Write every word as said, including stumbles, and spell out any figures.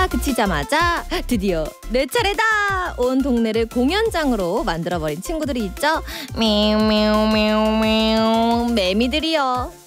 그치자마자 드디어 내 차례다! 온 동네를 공연장으로 만들어버린 친구들이 있죠. 미우 미우 미우 미우 매미들이요.